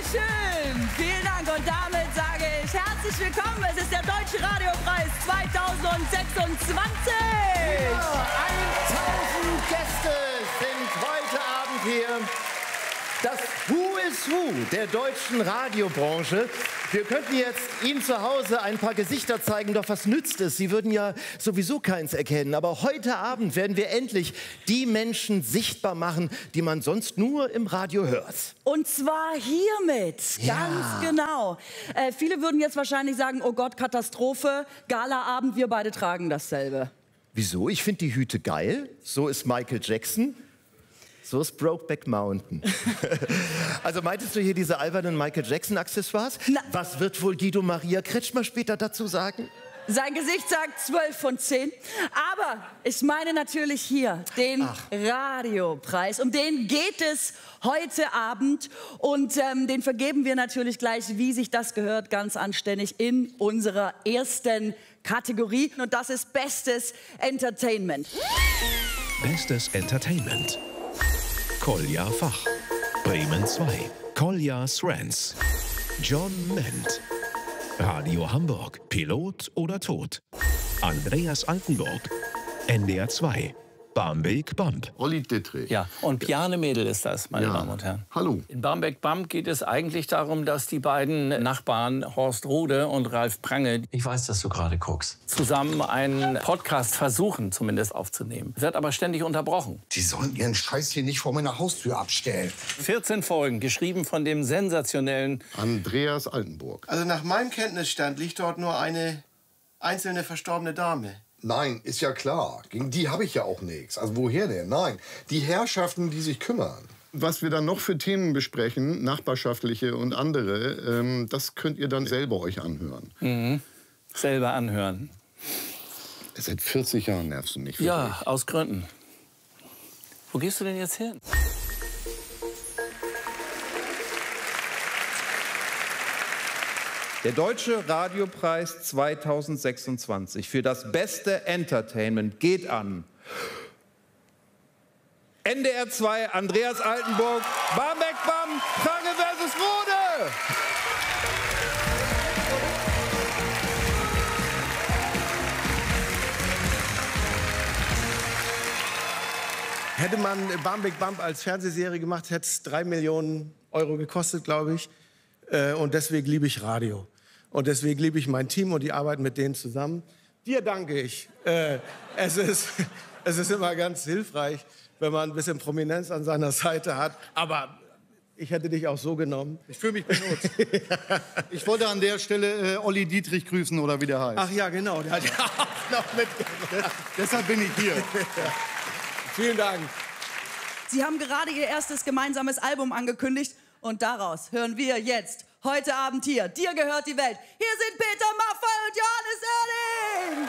Dankeschön. Vielen Dank und damit sage ich herzlich willkommen. Es ist der Deutsche Radiopreis 2026. Ja, 1000 Gäste sind heute Abend hier. Das Who is Who der deutschen Radiobranche. Wir könnten jetzt Ihnen zu Hause ein paar Gesichter zeigen, doch was nützt es? Sie würden ja sowieso keins erkennen. Aber heute Abend werden wir endlich die Menschen sichtbar machen, die man sonst nur im Radio hört. Und zwar hiermit, ganz genau. Viele würden jetzt wahrscheinlich sagen, oh Gott, Katastrophe, Galaabend, wir beide tragen dasselbe. Wieso? Ich finde die Hüte geil. So ist Michael Jackson. So ist Brokeback Mountain. Also meintest du hier diese albernen Michael Jackson-Accessoires? Was wird wohl Guido Maria Kretschmer später dazu sagen? Sein Gesicht sagt 12 von 10. Aber ich meine natürlich hier den Radiopreis. Um den geht es heute Abend. Und den vergeben wir natürlich gleich, wie sich das gehört, ganz anständig in unserer ersten Kategorie. Und das ist Bestes Entertainment. Bestes Entertainment. Kolja Fach, Bremen 2, Kolja Srans, John Ment, Radio Hamburg, Pilot oder Tod, Andreas Altenburg, NDR 2, Barmbek Bump. Olli Dittrich. Ja, und Bjarne Mädel ist das, meine Damen und Herren. Hallo. In Barmbek Bump geht es eigentlich darum, dass die beiden Nachbarn Horst Rode und Ralf Prange Ich weiß, dass du gerade guckst. zusammen einen Podcast versuchen, zumindest aufzunehmen. Wird aber ständig unterbrochen. Die sollen ihren Scheiß hier nicht vor meiner Haustür abstellen. 14 Folgen, geschrieben von dem sensationellen Andreas Altenburg. Also nach meinem Kenntnisstand liegt dort nur eine einzelne verstorbene Dame. Nein, ist ja klar. Gegen die habe ich ja auch nichts. Also woher denn? Nein, die Herrschaften, die sich kümmern. Was wir dann noch für Themen besprechen, nachbarschaftliche und andere, das könnt ihr dann selber euch anhören. selber anhören. Seit 40 Jahren nervst du mich. Ja, wirklich. aus Gründen. Wo gehst du denn jetzt hin? Der Deutsche Radiopreis 2026 für das beste Entertainment geht an NDR 2, Andreas Altenburg, Barmbek Bump, Prange vs. Rode. Hätte man Barmbek Bump als Fernsehserie gemacht, hätte es 3 Millionen Euro gekostet, glaube ich. Und deswegen liebe ich Radio. Und deswegen liebe ich mein Team und die Arbeit mit denen zusammen. Dir danke ich. Es ist immer ganz hilfreich, wenn man ein bisschen Prominenz an seiner Seite hat. Aber ich hätte dich auch so genommen. Ich fühle mich benutzt. Ich wollte an der Stelle Olli Dittrich grüßen, oder wie der heißt. Ach ja, genau. Der hat ja auch noch mitgemacht. Deshalb bin ich hier. Vielen Dank. Sie haben gerade Ihr erstes gemeinsames Album angekündigt. Und daraus hören wir jetzt, heute Abend hier, Dir gehört die Welt. Hier sind Peter Maffay und Johannes Oerding.